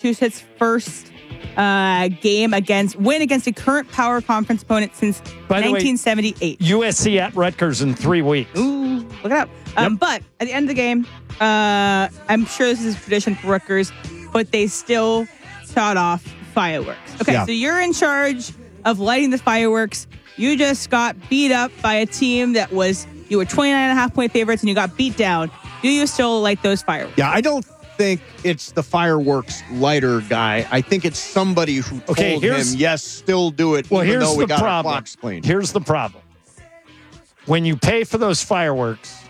Massachusetts' first win against a current power conference opponent since 1978. USC at Rutgers in 3 weeks. Ooh, look it up. But at the end of the game, I'm sure this is a tradition for Rutgers, but they still shot off fireworks. Okay, so you're in charge of lighting the fireworks. You just got beat up by a team that you were 29.5-point favorites and you got beat down. Do you still light those fireworks? Yeah, I don't think it's the fireworks lighter guy. I think it's somebody who told him, yes, still do it, even though we got our clocks cleaned. Here's the problem. When you pay for those fireworks,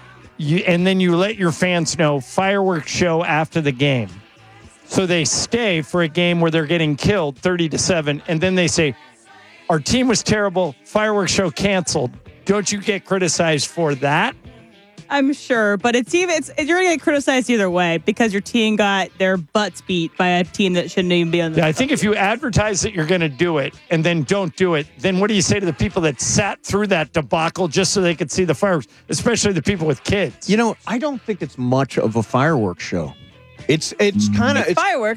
and then you let your fans know fireworks show after the game. So they stay for a game where they're getting killed 30-7, and then they say, our team was terrible, fireworks show canceled. Don't you get criticized for that? I'm sure, but you're going to get criticized either way because your team got their butts beat by a team that shouldn't even be on the I think if you advertise that you're going to do it and then don't do it, then what do you say to the people that sat through that debacle just so they could see the fireworks, especially the people with kids? I don't think it's much of a fireworks show. It's fireworks,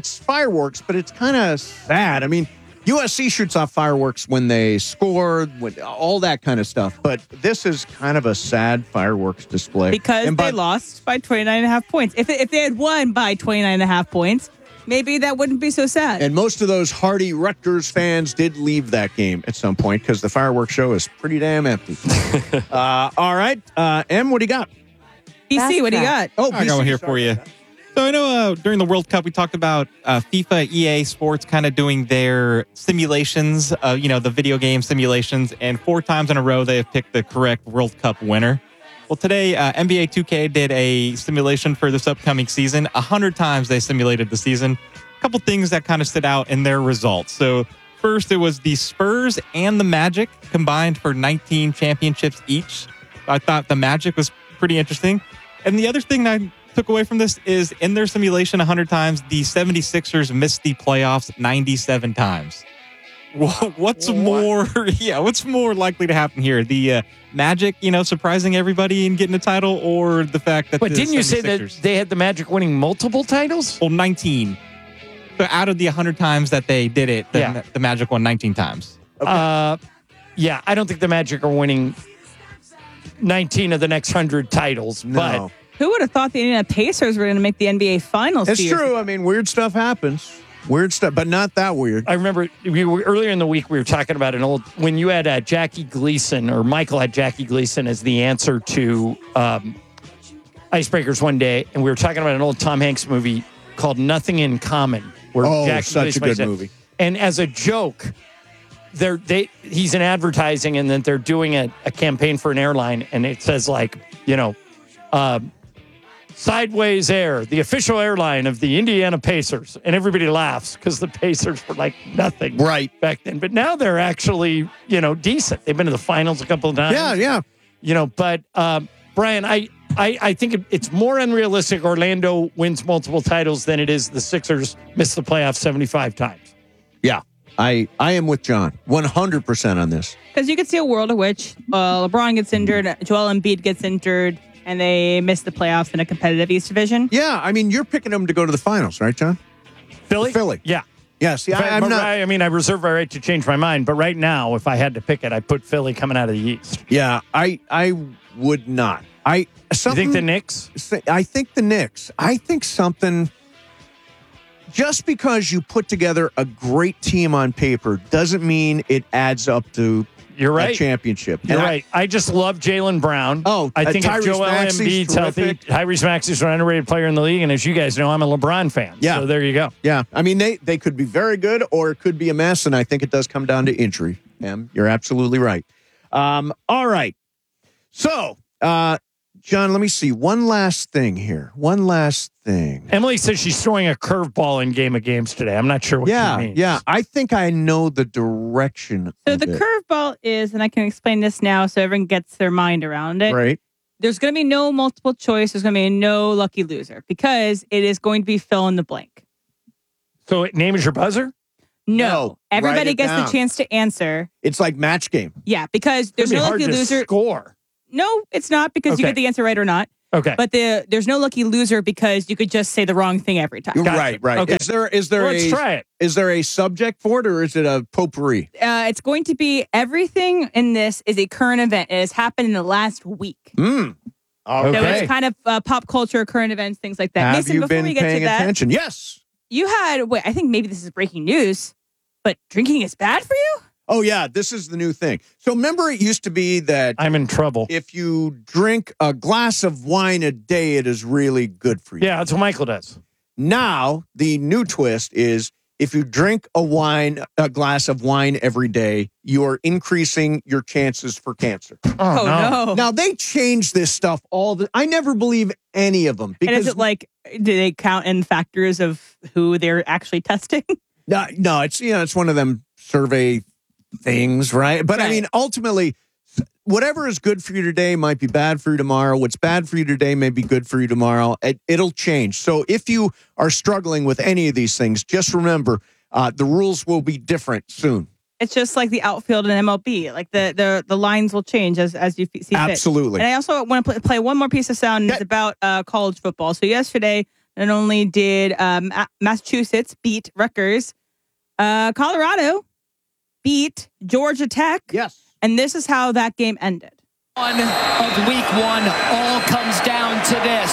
but it's kind of sad. I mean, USC shoots off fireworks when they score, all that kind of stuff. But this is kind of a sad fireworks display. Because they lost by 29.5 points. If they had won by 29.5 points, maybe that wouldn't be so sad. And most of those hardy Rutgers fans did leave that game at some point because the fireworks show is pretty damn empty. All right. Em, what do you got? BC, what do you got? Oh, I got one here for you. So I know during the World Cup, we talked about FIFA, EA Sports kind of doing their simulations, the video game simulations, and 4 times in a row, they have picked the correct World Cup winner. Well, today, NBA 2K did a simulation for this upcoming season. 100 times they simulated the season. A couple things that kind of stood out in their results. So first, it was the Spurs and the Magic combined for 19 championships each. I thought the Magic was pretty interesting. And the other thing that I took away from this is in their simulation 100 times, the 76ers missed the playoffs 97 times. What's more likely to happen here? The Magic, surprising everybody and getting a title, or the fact that didn't you say that they had the Magic winning multiple titles? Well, 19. So out of the 100 times that they did it, the Magic won 19 times. Okay. I don't think the Magic are winning 19 of the next 100 titles, but who would have thought the Indiana Pacers were going to make the NBA Finals? It's true. I mean, weird stuff happens. Weird stuff, but not that weird. I remember earlier in the week, we were talking about when you had Jackie Gleason, or Michael had Jackie Gleason as the answer to Icebreakers one day, and we were talking about an old Tom Hanks movie called Nothing in Common. Where such a good movie. And as a joke, he's in advertising, and then they're doing a campaign for an airline, and it says Sideways Air, the official airline of the Indiana Pacers. And everybody laughs because the Pacers were like nothing back then. But now they're actually, decent. They've been to the finals a couple of times. Yeah. But Brian, I think it's more unrealistic Orlando wins multiple titles than it is the Sixers miss the playoffs 75 times. Yeah. I am with John 100% on this. Because you could see a world in which LeBron gets injured, Joel Embiid gets injured, and they miss the playoffs in a competitive East Division. Yeah, I mean, you're picking them to go to the finals, right, John? Philly? Yeah. Yeah, see, I'm not... I mean, I reserve my right to change my mind, but right now, if I had to pick it, I'd put Philly coming out of the East. Yeah, I would not. You think the Knicks? I think the Knicks. I think something... Just because you put together a great team on paper doesn't mean it adds up to a championship. You're right. I just love Jaylen Brown. I think if Joel Embiid's healthy, Tyrese Maxey's an underrated player in the league, and as you guys know, I'm a LeBron fan. Yeah. So there you go. Yeah. I mean, they could be very good, or it could be a mess, and I think it does come down to injury. You're absolutely right. All right. So, John, let me see. One last thing here. Emily says she's throwing a curveball in Game of Games today. I'm not sure what she means. Yeah, I think I know the direction. So the curveball is, and I can explain this now so everyone gets their mind around it. Right. There's going to be no multiple choice. There's going to be no lucky loser because it is going to be fill in the blank. So name is your buzzer? No. Everybody gets the chance to answer. It's like match game. Yeah, because there's no lucky loser. Score. No, it's not because you get the answer right or not. Okay. But there's no lucky loser because you could just say the wrong thing every time. Right. Okay. Is there Let's try it. Is there a subject for it, or is it a potpourri? It's going to be everything in this is a current event. It has happened in the last week. Okay. So it's kind of pop culture, current events, things like that. Have Mason, you before been we get paying to that, attention? Yes. you had, I think maybe this is breaking news, but drinking is bad for you? Oh, yeah. This is the new thing. So remember, it used to be that I'm in trouble. if you drink a glass of wine a day, it is really good for you. Yeah, that's what Michael does. Now, the new twist is if you drink a glass of wine every day, you are increasing your chances for cancer. Oh, no. Now, they change this stuff I never believe any of them. And is it like, do they count in factors of who they're actually testing? No, it's one of them survey things, right? But I mean, ultimately, whatever is good for you today might be bad for you tomorrow. What's bad for you today may be good for you tomorrow. It'll change. So if you are struggling with any of these things, just remember the rules will be different soon. It's just like the outfield in MLB. Like the lines will change as you see fit. Absolutely. And I also want to play one more piece of sound. It's about college football. So yesterday, not only did Massachusetts beat Rutgers, Colorado beat Georgia Tech. Yes. And this is how that game ended. Of week 1 all comes down to this.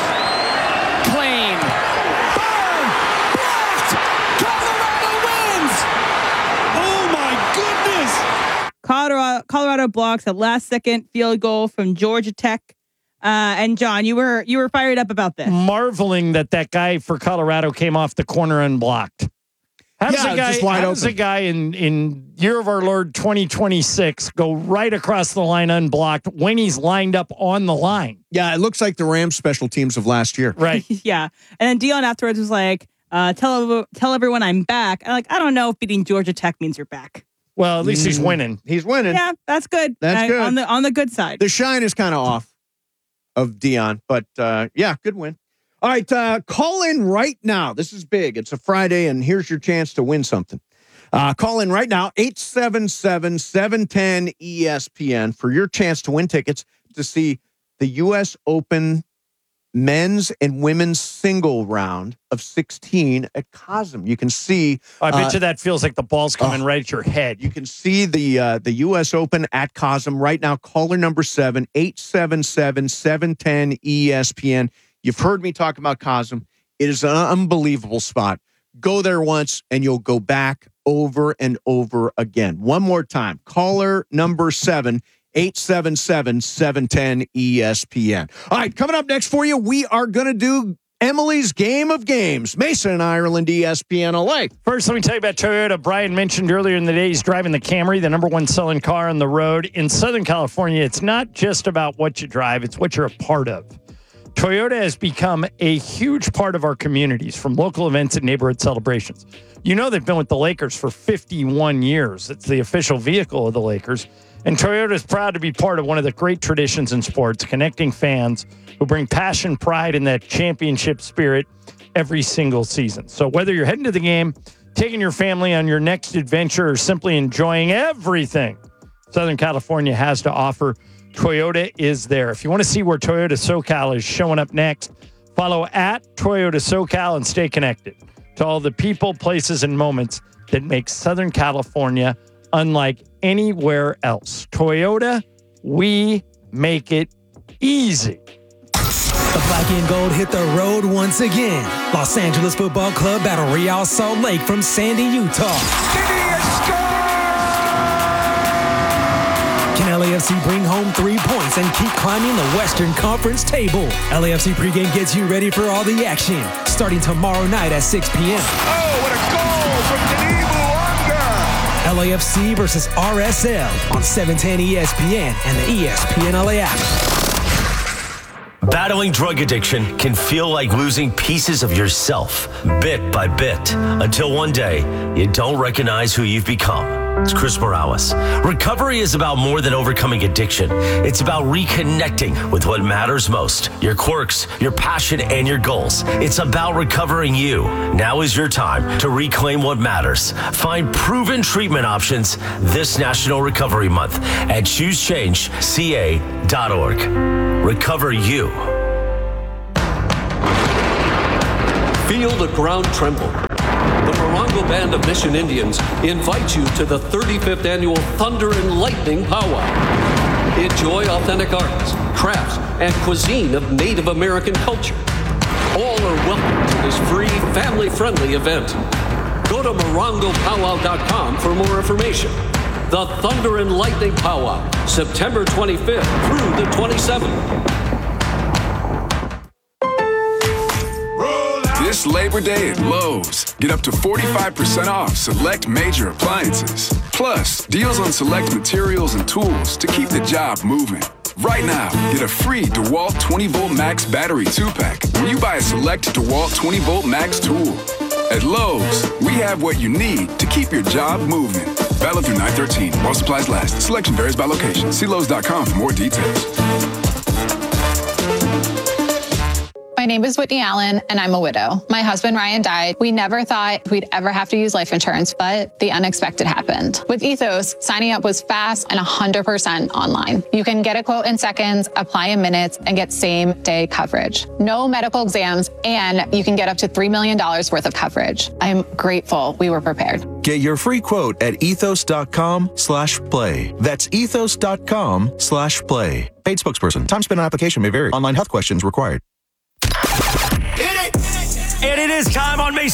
Plain. Burn. Blocked. Colorado wins. Oh my goodness. Colorado blocks a last-second field goal from Georgia Tech. And John, you were fired up about this. Marveling that guy for Colorado came off the corner unblocked. How does a guy in year of our Lord 2026 go right across the line unblocked when he's lined up on the line? Yeah, it looks like the Rams special teams of last year. Right. Yeah. And then Dion afterwards was like, tell everyone I'm back. And I don't know if beating Georgia Tech means you're back. Well, at least he's winning. He's winning. Yeah, that's good. That's good. On the good side. The shine is kind of off of Dion, but yeah, good win. All right, call in right now. This is big. It's a Friday, and here's your chance to win something. Call in right now, 877-710-ESPN, for your chance to win tickets to see the U.S. Open men's and women's single round of 16 at Cosm. You can see... I bet you that feels like the ball's coming right at your head. You can see the U.S. Open at Cosm right now. Caller number 7, 877-710-ESPN. You've heard me talk about Cosm. It is an unbelievable spot. Go there once, and you'll go back over and over again. One more time. Caller number 7, 877-710-ESPN. All right, coming up next for you, we are going to do Emily's Game of Games. Mason and Ireland, ESPN LA. First, let me tell you about Toyota. Brian mentioned earlier in the day he's driving the Camry, the #1 selling car on the road. In Southern California, it's not just about what you drive, it's what you're a part of. Toyota has become a huge part of our communities, from local events and neighborhood celebrations. You know they've been with the Lakers for 51 years. It's the official vehicle of the Lakers. And Toyota is proud to be part of one of the great traditions in sports, connecting fans who bring passion, pride, and that championship spirit every single season. So whether you're heading to the game, taking your family on your next adventure, or simply enjoying everything Southern California has to offer, Toyota is there. If you want to see where Toyota SoCal is showing up next, follow at Toyota SoCal and stay connected to all the people, places, and moments that make Southern California unlike anywhere else. Toyota, we make it easy. The black and gold hit the road once again. Los Angeles Football Club battle Real Salt Lake from Sandy, Utah. Can LAFC bring home 3 points and keep climbing the Western Conference table? LAFC pregame gets you ready for all the action, starting tomorrow night at 6 p.m. Oh, what a goal from Danibu Unger! LAFC versus RSL on 710 ESPN and the ESPN LA app. Battling drug addiction can feel like losing pieces of yourself, bit by bit, until one day you don't recognize who you've become. It's Chris Morales. Recovery is about more than overcoming addiction. It's about reconnecting with what matters most, your quirks, your passion, and your goals. It's about recovering you. Now is your time to reclaim what matters. Find proven treatment options this National Recovery Month at ChooseChangeCA.org. Recover you Feel the ground tremble. The Morongo Band of Mission Indians invites you to the 35th Annual Thunder and Lightning Powwow. Enjoy authentic arts, crafts, and cuisine of Native American culture. All are welcome to this free, family-friendly event. Go to morongopowwow.com for more information. The Thunder and Lightning Powwow, September 25th through the 27th. This Labor Day at Lowe's, get up to 45% off select major appliances. Plus, deals on select materials and tools to keep the job moving. Right now, get a free DeWalt 20-volt Max battery 2-pack when you buy a select DeWalt 20-volt Max tool. At Lowe's, we have what you need to keep your job moving. Valid through 9/13. While supplies last. Selection varies by location. See Lowe's.com for more details. My name is Whitney Allen, and I'm a widow. My husband, Ryan, died. We never thought we'd ever have to use life insurance, but the unexpected happened. With Ethos, signing up was fast and 100% online. You can get a quote in seconds, apply in minutes, and get same-day coverage. No medical exams, and you can get up to $3 million worth of coverage. I'm grateful we were prepared. Get your free quote at ethos.com/play. That's ethos.com/play. Paid spokesperson. Time spent on application may vary. Online health questions required. And it is time on May